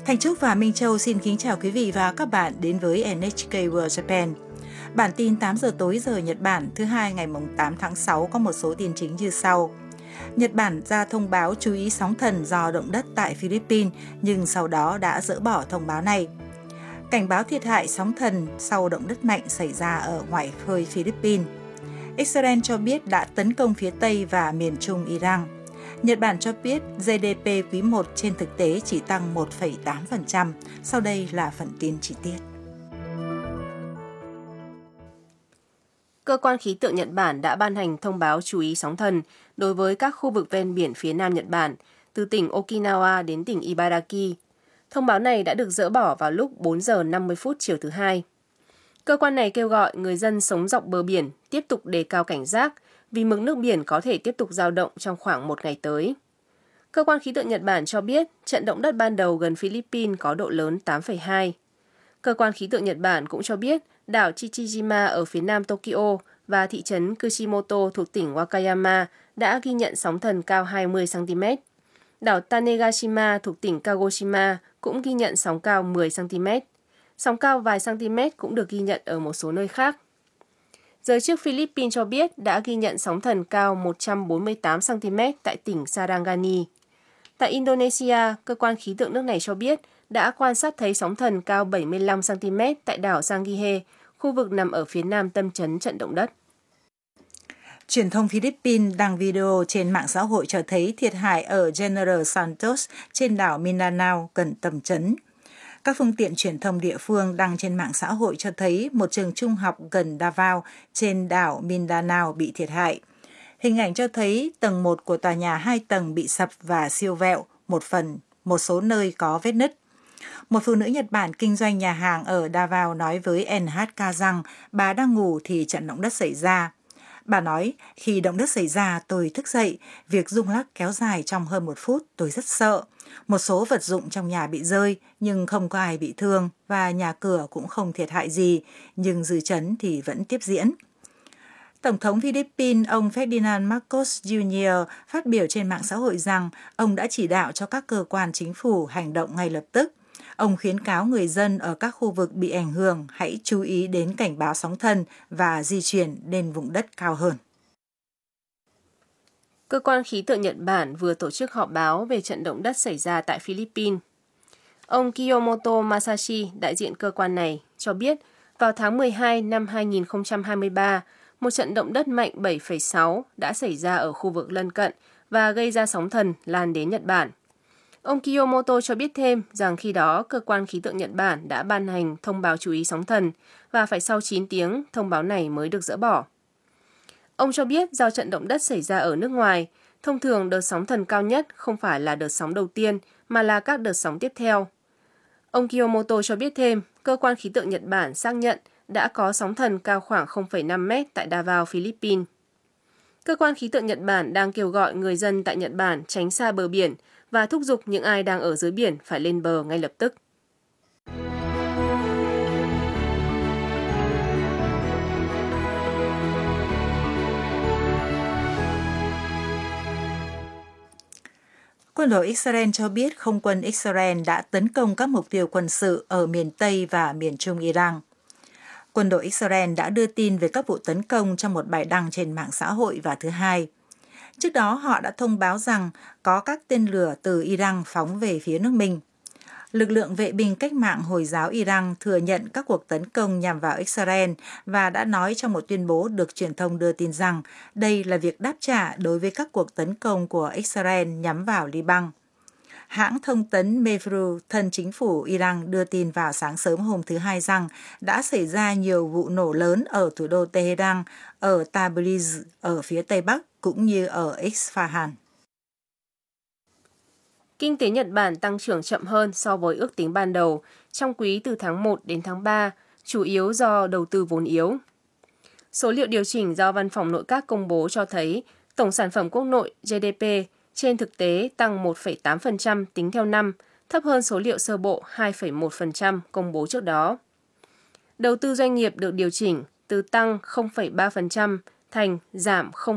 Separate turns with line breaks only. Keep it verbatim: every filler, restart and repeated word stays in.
Thành Trúc và Minh Châu xin kính chào quý vị và các bạn đến với en hát ca World Japan. Bản tin tám giờ tối giờ Nhật Bản thứ hai ngày tám tháng sáu có một số tin chính như sau. Nhật Bản ra thông báo chú ý sóng thần do động đất tại Philippines nhưng sau đó đã dỡ bỏ thông báo này. Cảnh báo thiệt hại sóng thần sau động đất mạnh xảy ra ở ngoài khơi Philippines. Israel cho biết đã tấn công phía Tây và miền Trung Iran. Nhật Bản cho biết giê đê pê quý một trên thực tế chỉ tăng một phẩy tám phần trăm. Sau đây là phần tin chi tiết.
Cơ quan khí tượng Nhật Bản đã ban hành thông báo chú ý sóng thần đối với các khu vực ven biển phía Nam Nhật Bản, từ tỉnh Okinawa đến tỉnh Ibaraki. Thông báo này đã được dỡ bỏ vào lúc bốn giờ năm mươi phút chiều thứ Hai. Cơ quan này kêu gọi người dân sống dọc bờ biển tiếp tục đề cao cảnh giác vì mực nước biển có thể tiếp tục dao động trong khoảng một ngày tới. Cơ quan khí tượng Nhật Bản cho biết trận động đất ban đầu gần Philippines có độ lớn tám phẩy hai. Cơ quan khí tượng Nhật Bản cũng cho biết đảo Chichijima ở phía nam Tokyo và thị trấn Kushimoto thuộc tỉnh Wakayama đã ghi nhận sóng thần cao hai mươi xăng ti mét. Đảo Tanegashima thuộc tỉnh Kagoshima cũng ghi nhận sóng cao mười xăng ti mét. Sóng cao vài cm cũng được ghi nhận ở một số nơi khác. Giới chức Philippines cho biết đã ghi nhận sóng thần cao một trăm bốn mươi tám xăng ti mét tại tỉnh Sarangani. Tại Indonesia, cơ quan khí tượng nước này cho biết đã quan sát thấy sóng thần cao bảy mươi lăm xăng ti mét tại đảo Sangihe, khu vực nằm ở phía nam tâm chấn trận động đất.
Truyền thông Philippines đăng video trên mạng xã hội cho thấy thiệt hại ở General Santos trên đảo Mindanao gần tầm chấn. Các phương tiện truyền thông địa phương đăng trên mạng xã hội cho thấy một trường trung học gần Davao trên đảo Mindanao bị thiệt hại. Hình ảnh cho thấy tầng một của tòa nhà hai tầng bị sập và siêu vẹo, một phần, một số nơi có vết nứt. Một phụ nữ Nhật Bản kinh doanh nhà hàng ở Davao nói với en hát ca rằng bà đang ngủ thì trận động đất xảy ra. Bà nói, khi động đất xảy ra tôi thức dậy, việc rung lắc kéo dài trong hơn một phút, tôi rất sợ. Một số vật dụng trong nhà bị rơi nhưng không có ai bị thương và nhà cửa cũng không thiệt hại gì, nhưng dư chấn thì vẫn tiếp diễn. Tổng thống Philippines ông Ferdinand Marcos Junior phát biểu trên mạng xã hội rằng ông đã chỉ đạo cho các cơ quan chính phủ hành động ngay lập tức. Ông khuyến cáo người dân ở các khu vực bị ảnh hưởng hãy chú ý đến cảnh báo sóng thần và di chuyển đến vùng đất cao hơn.
Cơ quan khí tượng Nhật Bản vừa tổ chức họp báo về trận động đất xảy ra tại Philippines. Ông Kiyomoto Masashi, đại diện cơ quan này, cho biết vào tháng mười hai năm hai nghìn không trăm hai mươi ba, một trận động đất mạnh bảy phẩy sáu đã xảy ra ở khu vực lân cận và gây ra sóng thần lan đến Nhật Bản. Ông Kiyomoto cho biết thêm rằng khi đó cơ quan khí tượng Nhật Bản đã ban hành thông báo chú ý sóng thần và phải sau chín tiếng thông báo này mới được dỡ bỏ. Ông cho biết do trận động đất xảy ra ở nước ngoài, thông thường đợt sóng thần cao nhất không phải là đợt sóng đầu tiên mà là các đợt sóng tiếp theo. Ông Kiyomoto cho biết thêm, cơ quan khí tượng Nhật Bản xác nhận đã có sóng thần cao khoảng không phẩy năm mét tại Davao, Philippines. Cơ quan khí tượng Nhật Bản đang kêu gọi người dân tại Nhật Bản tránh xa bờ biển và thúc giục những ai đang ở dưới biển phải lên bờ ngay lập tức.
Quân đội Israel cho biết không quân Israel đã tấn công các mục tiêu quân sự ở miền Tây và miền Trung Iran. Quân đội Israel đã đưa tin về các vụ tấn công trong một bài đăng trên mạng xã hội vào thứ Hai. Trước đó, họ đã thông báo rằng có các tên lửa từ Iran phóng về phía nước mình. Lực lượng vệ binh cách mạng Hồi giáo Iran thừa nhận các cuộc tấn công nhằm vào Israel và đã nói trong một tuyên bố được truyền thông đưa tin rằng đây là việc đáp trả đối với các cuộc tấn công của Israel nhắm vào Liban. Hãng thông tấn Mevru, thân chính phủ Iran đưa tin vào sáng sớm hôm thứ Hai rằng đã xảy ra nhiều vụ nổ lớn ở thủ đô Tehran, ở Tabriz, ở phía Tây Bắc, cũng như ở Isfahan.
Kinh tế Nhật Bản tăng trưởng chậm hơn so với ước tính ban đầu trong quý từ tháng một đến tháng ba, chủ yếu do đầu tư vốn yếu. Số liệu điều chỉnh do Văn phòng Nội các công bố cho thấy tổng sản phẩm quốc nội giê đê pê trên thực tế tăng một phẩy tám phần trăm tính theo năm, thấp hơn số liệu sơ bộ hai phẩy một phần trăm công bố trước đó. Đầu tư doanh nghiệp được điều chỉnh từ tăng không phẩy ba phần trăm thành giảm không